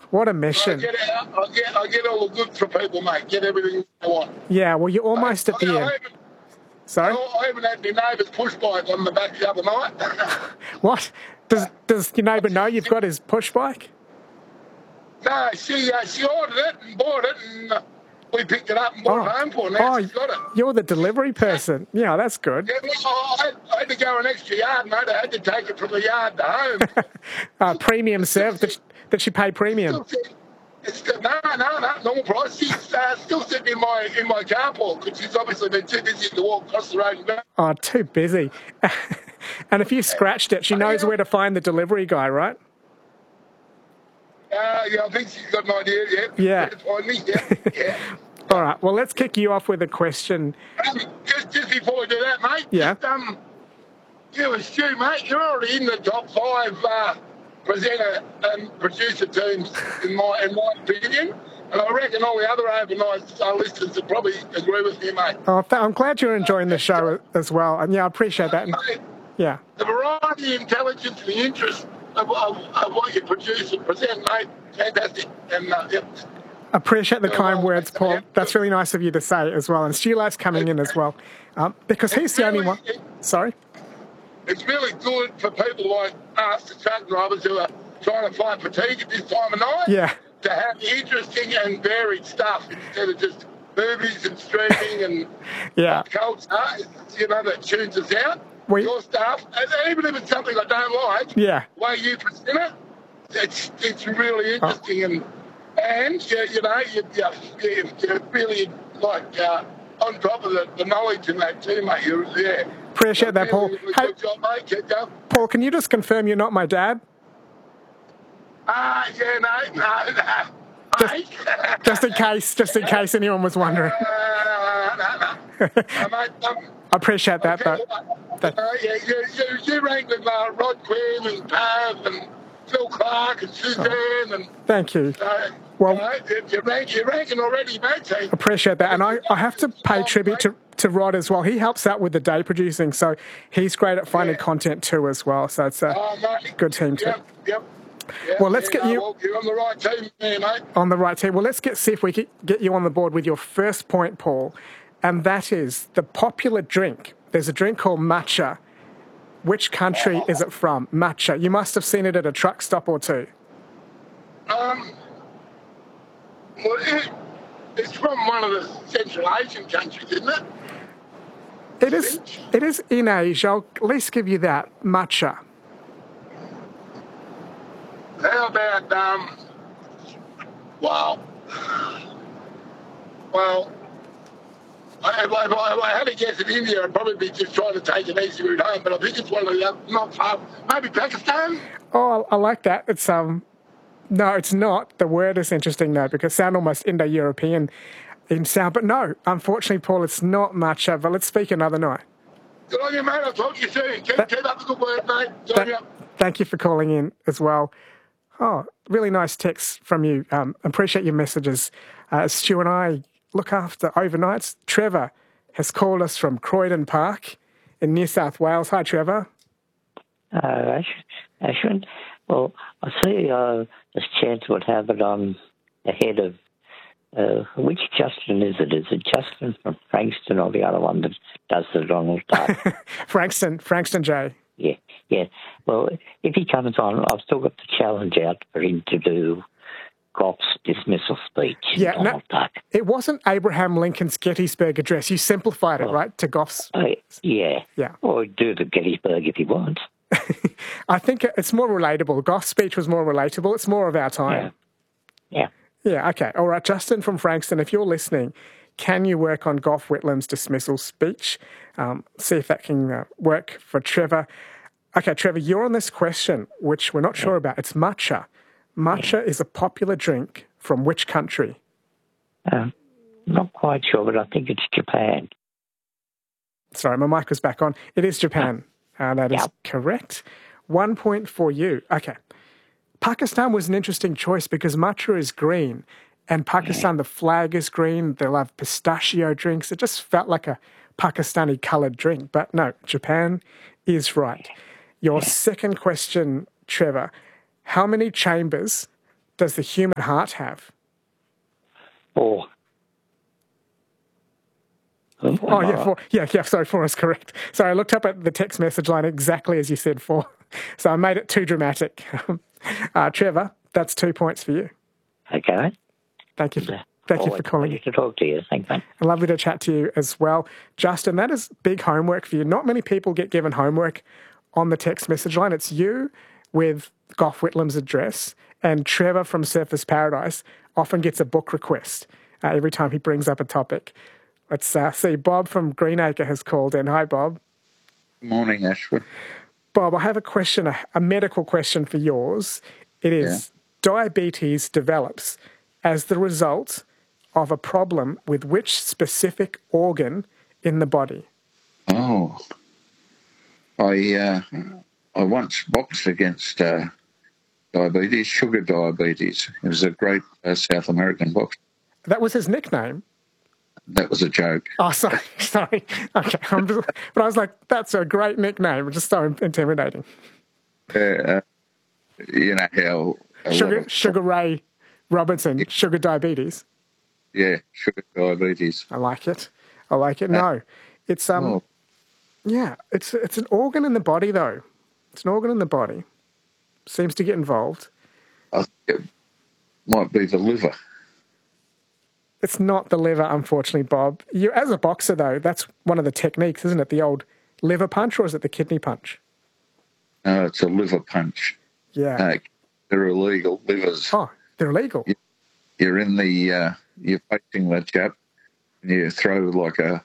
What a I mission. get out. I get all the goods for people, mate. Get everything they want. Yeah, well, you're almost at the end. Sorry? I even had my neighbour's push bike on the back the other night. What? Does your neighbour know you've got his push bike? No, she ordered it and bought it, and we picked it up and brought it home for her. Now she's got it. You're the delivery person. Yeah, that's good. Yeah, well, I had to go an extra yard, mate. I had to take it from the yard to home. Premium service. Did she pay premium? No, normal price. She's still sitting in my carport because she's obviously been too busy to walk across the road and back. Oh, too busy. And if you scratched it, she knows where to find the delivery guy, right? Yeah, I think she's got an idea, Yeah. Find me, yeah. All right, well, let's kick you off with a question. Just before we do that, mate. Yeah. You and Stu, mate, you're already in the top 5 presenter and producer teams, in my opinion. And I reckon all the other overnight listeners would probably agree with me, mate. Oh, I'm glad you're enjoying the show as well. And, yeah, I appreciate that. Mate, yeah. The variety, intelligence, and the interest of what you produce and present, mate, fantastic. And, Appreciate the kind words, Paul. That's really nice of you to say as well. And Stu likes coming in as well. Because he's the only one. Sorry? It's really good for people like us, the truck drivers who are trying to fight fatigue at this time of night. Yeah. To have interesting and varied stuff instead of just movies and streaming and culture, that tunes us out. Your stuff, and even if it's something I don't like, the way you present it, it's really interesting and you're really like on top of the knowledge in that too, mate. Appreciate that, Paul. Hey, good job, mate. Keep going. Paul, can you just confirm you're not my dad? No. Just in case anyone was wondering. No, mate, I appreciate that, though. You rank with Rod Quinn and Pav and Phil Clark and Suzanne and. Thank you. You're ranking already, mate. Appreciate that, and I have to pay tribute to Rod as well. He helps out with the day producing, so he's great at finding content too as well. So it's a good team too. Yep. Well, let's get you. Well, you're on the right team there, mate. On the right team. Well, let's see if we can get you on the board with your first point, Paul, and that is the popular drink. There's a drink called matcha. Which country is it from? Matcha. You must have seen it at a truck stop or two. Well, it's from one of the Central Asian countries, isn't it? It is in Asia. I'll at least give you that. Matcha. How about, if I had to guess in India, I'd probably be just trying to take an easy route home, but I think it's one of the not far. Maybe Pakistan? Oh, I like that. It's no, it's not. The word is interesting though, because it sounds almost Indo-European in sound. But no, unfortunately, Paul, it's not matcha. But let's speak another night. Good on you, mate. I'll talk to you soon. Keep up the good work, mate. Thank you for calling in as well. Oh, really nice text from you. Appreciate your messages. Stu and I look after overnights. Trevor has called us from Croydon Park in New South Wales. Hi, Trevor. Ashwin. Well, I see this chance would have it on ahead of which Justin is it? Is it Justin from Frankston or the other one that does the Donald Duck? Frankston J. Yeah. Well, if he comes on, I've still got the challenge out for him to do Goff's dismissal speech. Yeah, Donald Duck. It wasn't Abraham Lincoln's Gettysburg Address. You simplified it, right, to Goff's. Yeah. Or do the Gettysburg if he wants. I think it's more relatable. Goff's speech was more relatable. It's more of our time. Yeah. Yeah, okay. All right, Justin from Frankston, if you're listening, can you work on Gough Whitlam's dismissal speech? See if that can work for Trevor. Okay, Trevor, you're on this question, which we're not sure about. It's matcha. Matcha is a popular drink from which country? Not quite sure, but I think it's Japan. Sorry, my mic was back on. It is Japan. That is correct. 1 point for you. Okay. Pakistan was an interesting choice because matcha is green, and Pakistan, the flag is green. They'll have pistachio drinks. It just felt like a Pakistani coloured drink. But no, Japan is right. Your second question, Trevor. How many chambers does the human heart have? 4. Oh, yeah, 4. Yeah, sorry, 4 is correct. So I looked up at the text message line exactly as you said 4. So I made it too dramatic. Trevor, that's 2 points for you. Okay. Thank you for calling. Nice to talk to you. Thanks, mate. Lovely to chat to you as well. Justin, that is big homework for you. Not many people get given homework on the text message line. It's you with Gough Whitlam's address, and Trevor from Surfers Paradise often gets a book request every time he brings up a topic. Let's see. Bob from Greenacre has called in. Hi, Bob. Good morning, Ashford. Bob, I have a question, a medical question for yours. It is, diabetes develops as the result of a problem with which specific organ in the body? Oh, I once boxed against diabetes, sugar diabetes. He was a great South American boxer. That was his nickname? That was a joke. Oh, sorry. Okay. But I was like, that's a great nickname. It's just so intimidating. You know how... Sugar Ray Robertson, sugar diabetes. Yeah, sugar diabetes. I like it. No, it's it's an organ in the body though. It's an organ in the body. Seems to get involved. I think it might be the liver. It's not the liver, unfortunately, Bob. You, as a boxer though, that's one of the techniques, isn't it? The old liver punch, or is it the kidney punch? No, it's a liver punch. Yeah. They're illegal, livers. Oh, they're illegal. You're in the, you're facing the chap, and you throw like a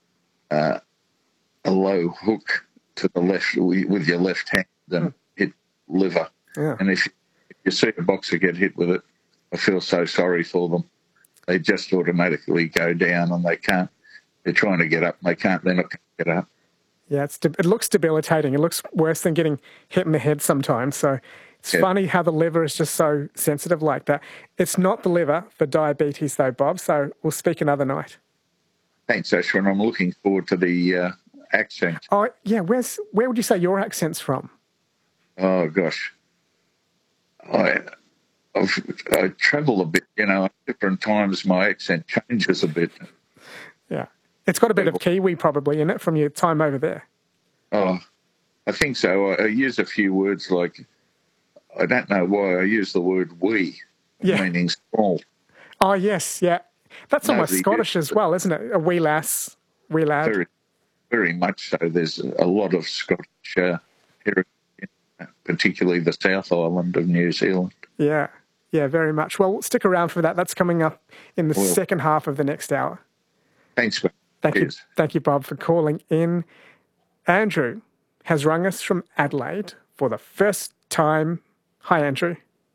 low hook to the left with your left hand and hit liver. Yeah. And if you see a boxer get hit with it, I feel so sorry for them. They just automatically go down and they can't. They're trying to get up. They can't. They're not going to get up. Yeah, it looks debilitating. It looks worse than getting hit in the head sometimes. So it's funny how the liver is just so sensitive like that. It's not the liver for diabetes though, Bob. So we'll speak another night. Thanks, Ashwin. I'm looking forward to the accent. Oh, yeah. Where would you say your accent's from? Oh, gosh. I travel a bit, at different times my accent changes a bit. Yeah. It's got a bit of Kiwi probably in it from your time over there. Oh, I think so. I use a few words like, I don't know why I use the word we, meaning small. Oh, yes, yeah. That's almost Scottish as well, isn't it? A wee lass, wee lad. Very, very much so. There's a lot of Scottish here, particularly the South Island of New Zealand. Yeah, very much. Well, stick around for that. That's coming up in the second half of the next hour. Thanks, man. Thank you, Bob, for calling in. Andrew has rung us from Adelaide for the first time. Hi, Andrew.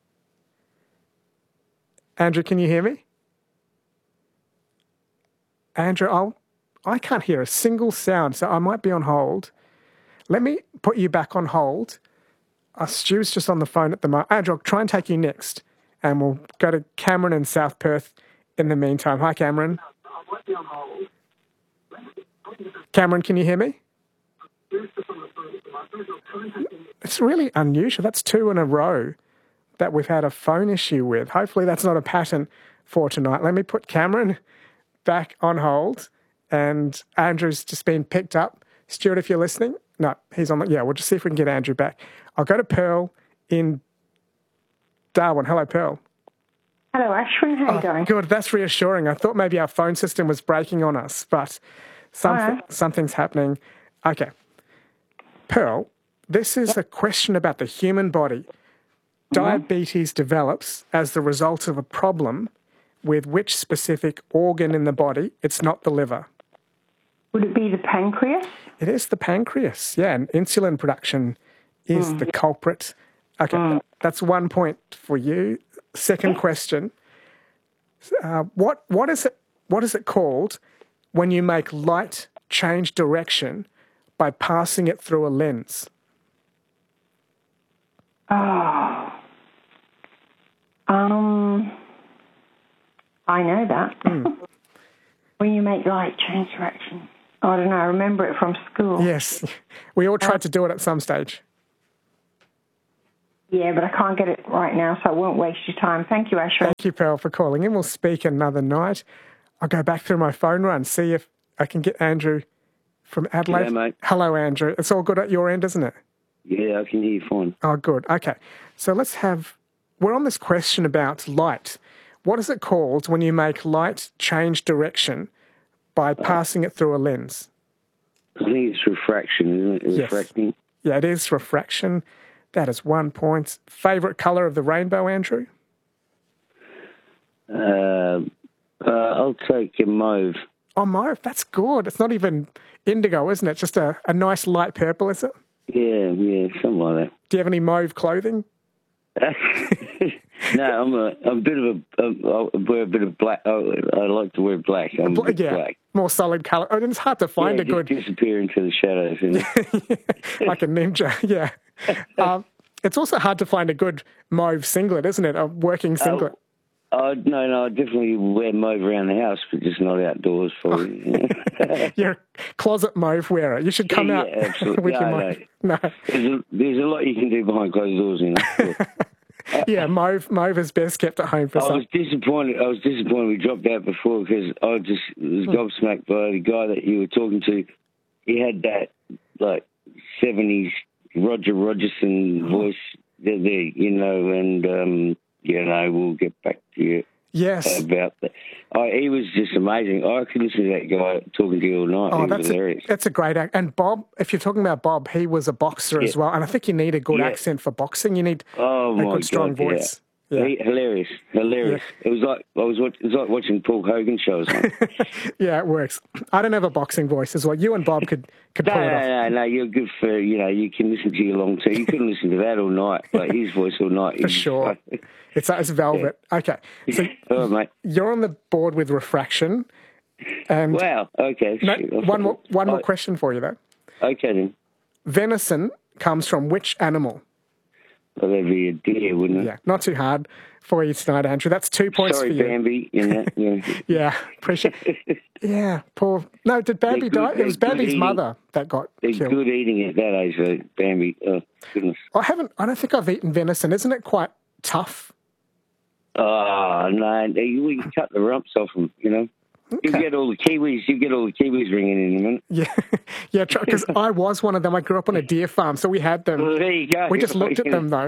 Andrew, can you hear me? Andrew, I can't hear a single sound, so I might be on hold. Let me put you back on hold. Stu's just on the phone at the moment. Andrew, I'll try and take you next, and we'll go to Cameron in South Perth in the meantime. Hi, Cameron. I might be on hold. Cameron, can you hear me? It's really unusual. That's 2 in a row that we've had a phone issue with. Hopefully that's not a pattern for tonight. Let me put Cameron back on hold, and Andrew's just been picked up. Stuart, if you're listening. No, he's on. We'll just see if we can get Andrew back. I'll go to Pearl in Darwin. Hello, Pearl. Hello, Ashwin. How are you going? Good. That's reassuring. I thought maybe our phone system was breaking on us, but something's happening. Okay. Pearl, this is a question about the human body. Diabetes develops as the result of a problem with which specific organ in the body? It's not the liver. Would it be the pancreas? It is the pancreas, and insulin production is the culprit. Okay, that's 1 point for you. Second question: what is it called when you make light change direction by passing it through a lens? I know that. When you make light change direction. I don't know, I remember it from school. Yes, we all tried to do it at some stage. Yeah, but I can't get it right now, so I won't waste your time. Thank you, Ashwin. Thank you, Pearl, for calling in. We'll speak another night. I'll go back through my phone run, see if I can get Andrew from Adelaide. Hello, mate. Hello, Andrew. It's all good at your end, isn't it? Yeah, I can hear you fine. Oh, good. Okay. So we're on this question about light. What is it called when you make light change direction by passing it through a lens? I think it's refraction, isn't it? Yes. Refracting. Yeah, it is refraction. That is 1 point. Favourite colour of the rainbow, Andrew? I'll take a mauve. Oh, mauve. That's good. It's not even indigo, isn't it? It's just a nice light purple, is it? Yeah, something like that. Do you have any mauve clothing? No, I wear a bit of black. I like to wear black. I'm black. More solid colour. I mean, it's hard to find a good... disappear into the shadows. Like a ninja, yeah. It's also hard to find a good mauve singlet, isn't it? A working singlet. No, I definitely wear mauve around the house, but just not outdoors for you. You're a closet mauve wearer. You should come out with your mauve. No. There's a lot you can do behind closed doors, you know. Yeah, mauve is best kept at home for some. I was disappointed we dropped out before because I was gobsmacked by the guy that you were talking to. He had that, 70s Roger Rogerson voice there, and, we'll get back to you. Yes. About that. He was just amazing. I could listen to that guy talking to you all night. Oh, that's a great act. And Bob, if you're talking about Bob, he was a boxer as well. And I think you need a good accent for boxing. You need a good, strong voice. Yeah. Hilarious. Yeah. It was like watching Paul Hogan shows. Yeah, it works. I don't have a boxing voice as well. You and Bob could pull it off. No. You're good for, you can listen to your long too. You couldn't listen to that all night, like his voice all night. For sure. It's velvet. Yeah. Okay. So all right, mate. You're on the board with refraction. And wow. Okay. No, one more question for you, though. Okay, then. Venison comes from which animal? Well, that'd be a deer, wouldn't it? Yeah, not too hard for you tonight, Andrew. That's 2 points for you. Sorry, Bambi. Yeah, appreciate it. Yeah, poor... No, did Bambi die? It was Bambi's mother that got killed. They're good eating at that age, though, Bambi. Oh, goodness. I don't think I've eaten venison. Isn't it quite tough? Oh, no. We can cut the rumps off them, Okay. You get all the Kiwis ringing in a minute. Yeah, because I was one of them. I grew up on a deer farm, so we had them. Well, there you go. We just looked at them, though.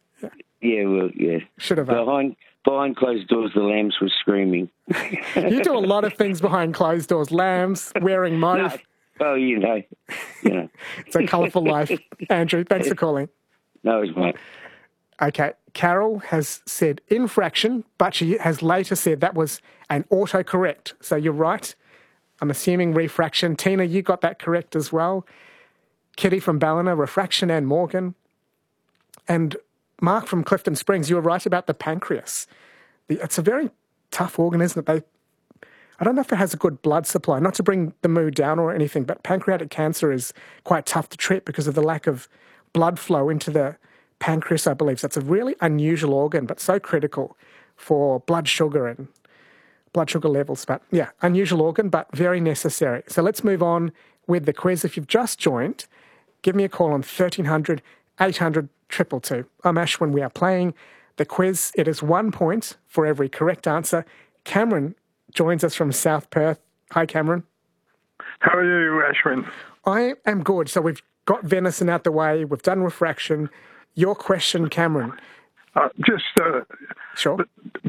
Yeah. Should have. Behind closed doors, the lambs were screaming. You do a lot of things behind closed doors. Lambs, wearing mauve. No. Oh, It's a colourful life. Andrew, thanks for calling. No, it's mate. Okay, Carol has said infraction, but she has later said that was an autocorrect. So you're right. I'm assuming refraction. Tina, you got that correct as well. Kitty from Ballina, refraction, and Morgan. And Mark from Clifton Springs, you were right about the pancreas. It's a very tough organ, isn't it? I don't know if it has a good blood supply. Not to bring the mood down or anything, but pancreatic cancer is quite tough to treat because of the lack of blood flow into the pancreas, I believe. So it's a really unusual organ, but so critical for blood sugar and blood sugar levels. But yeah, unusual organ, but very necessary. So let's move on with the quiz. If you've just joined, give me a call on 1300 800 222. I'm Ashwin. We are playing the quiz. It is 1 point for every correct answer. Cameron joins us from South Perth. Hi, Cameron. How are you, Ashwin? I am good. So we've got venison out the way. We've done refraction. Your question, Cameron. Sure.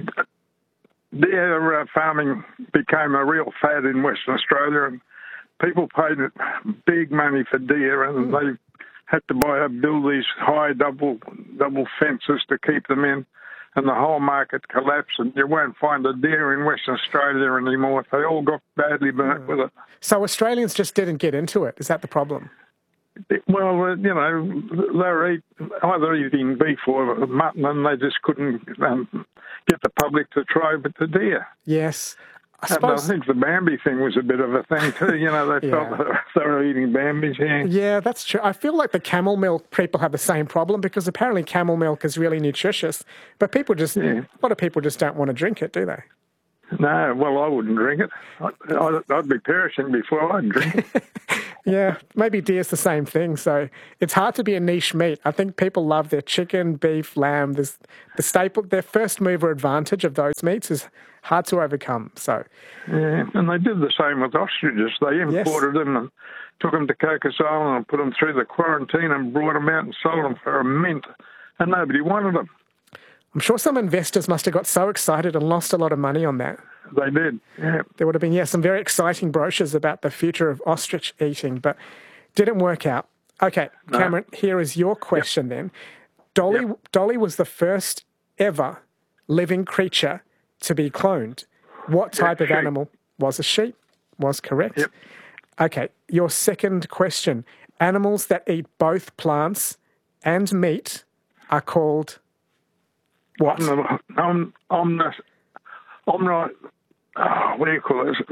Deer farming became a real fad in Western Australia, and people paid big money for deer, and they had to build these high double fences to keep them in, and the whole market collapsed, and you won't find a deer in Western Australia anymore. They all got badly burnt with it. So Australians just didn't get into it. Is that the problem? Well, they were either eating beef or mutton, and they just couldn't get the public to try with the deer. Yes. I think the Bambi thing was a bit of a thing too. They felt they were eating Bambis. Yeah, that's true. I feel like the camel milk people have the same problem because apparently camel milk is really nutritious, but a lot of people just don't want to drink it, do they? No, well, I wouldn't drink it. I'd be perishing before I'd drink it. Yeah, maybe deer's the same thing. So it's hard to be a niche meat. I think people love their chicken, beef, lamb. There's the staple, their first mover advantage of those meats is hard to overcome. So yeah, and they did the same with ostriches. They imported them and took them to Cocos Island and put them through the quarantine and brought them out and sold them for a mint, and nobody wanted them. I'm sure some investors must have got so excited and lost a lot of money on that. They did, yeah. There would have been, some very exciting brochures about the future of ostrich eating, but didn't work out. Okay, Cameron, here is your question then. Dolly was the first ever living creature to be cloned. What type of animal was a sheep? Was correct. Yep. Okay, your second question. Animals that eat both plants and meat are called what? I'm not. What do you call it?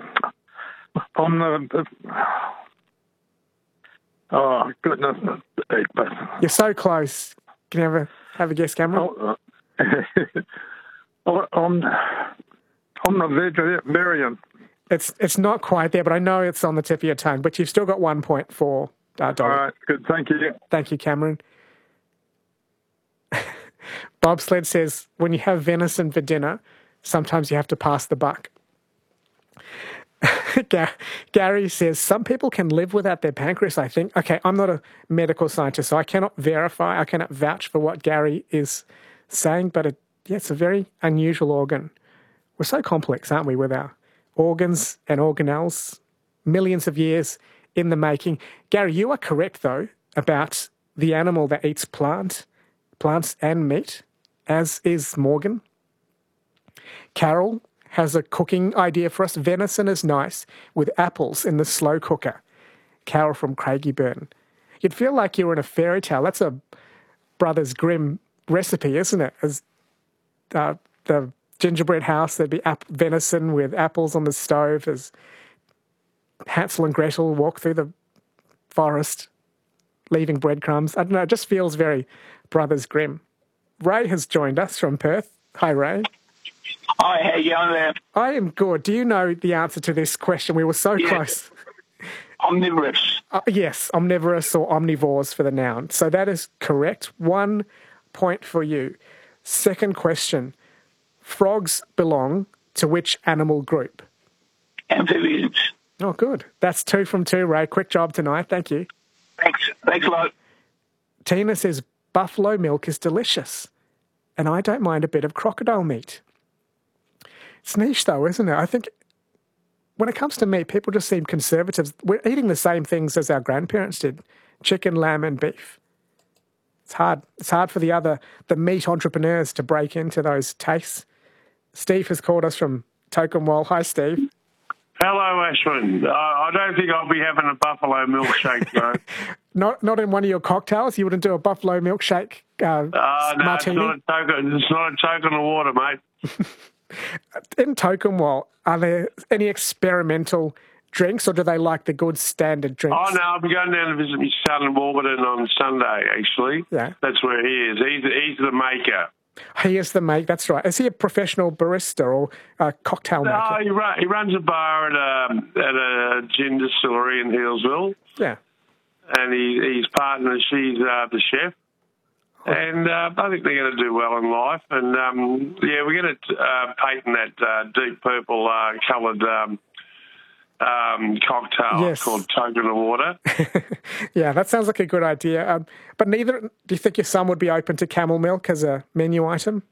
Oh goodness! You're so close. Can you have a guess, Cameron? I'm not vegetarian. It's not quite there, but I know it's on the tip of your tongue. But you've still got 1 point for Dolly. All right, good. Thank you. Thank you, Cameron. Bobsled says, when you have venison for dinner, sometimes you have to pass the buck. Gary says, some people can live without their pancreas, I think. Okay, I'm not a medical scientist, so I cannot verify, I cannot vouch for what Gary is saying, but it's a very unusual organ. We're so complex, aren't we, with our organs and organelles, millions of years in the making. Gary, you are correct, though, about the animal that eats plants and meat, as is Morgan. Carol has a cooking idea for us. Venison is nice with apples in the slow cooker. Carol from Craigieburn. You'd feel like you were in a fairy tale. That's a Brothers Grimm recipe, isn't it? As the gingerbread house, there'd be venison with apples on the stove as Hansel and Gretel walk through the forest, leaving breadcrumbs. I don't know, it just feels very Brothers Grimm. Ray has joined us from Perth. Hi, Ray. Hi, how you going there? I am good. Do you know the answer to this question? We were so close. Omnivorous. Yes, omnivorous or omnivores for the noun. So that is correct. 1 point for you. Second question. Frogs belong to which animal group? Amphibians. Oh, good. That's 2 from 2, Ray. Quick job tonight. Thank you. Thanks a lot. Tina says, buffalo milk is delicious, and I don't mind a bit of crocodile meat. It's niche, though, isn't it? I think when it comes to meat, people just seem conservatives. We're eating the same things as our grandparents did, chicken, lamb, and beef. It's hard. It's hard for the meat entrepreneurs to break into those tastes. Steve has called us from Tokemwell. Hi, Steve. Hello, Ashwin. I don't think I'll be having a buffalo milkshake, though. Not in one of your cocktails? You wouldn't do a buffalo milkshake martini? No, it's not a token of water, mate. In Tokemwell, are there any experimental drinks, or do they like the good standard drinks? Oh, no, I'll be going down to visit my son in Warburton on Sunday, actually. Yeah. That's where he is. He's the maker. He is the maker, that's right. Is he a professional barista or a cocktail maker? No, he runs a bar at a gin distillery in Healesville. Yeah. And his partner, she's the chef. And I think they're going to do well in life. And, we're going to patent that deep purple coloured cocktail called Token of Water. Yeah, that sounds like a good idea. But do you think your son would be open to camel milk as a menu item?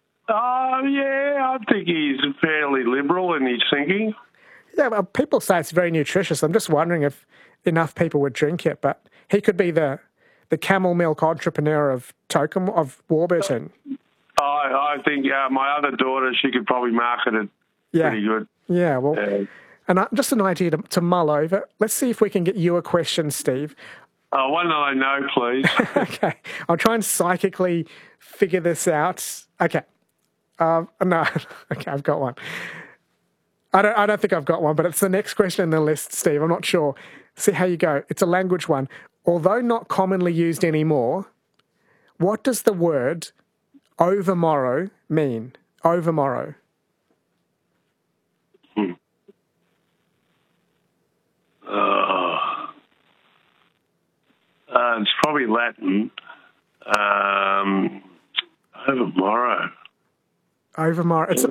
I think he's fairly liberal in his thinking. Yeah, well, people say it's very nutritious. I'm just wondering if enough people would drink it. But he could be the camel milk entrepreneur of Warburton. I think my other daughter, she could probably market it pretty good. Yeah, well, and just an idea to mull over. Let's see if we can get you a question, Steve. One that I know, please. Okay, I'll try and psychically figure this out. Okay, no, okay, I've got one. I don't think I've got one, but it's the next question in the list, Steve. I'm not sure. See how you go. It's a language one. Although not commonly used anymore, what does the word overmorrow mean? Overmorrow. It's probably Latin. Over Morrow. Over Morrow. It's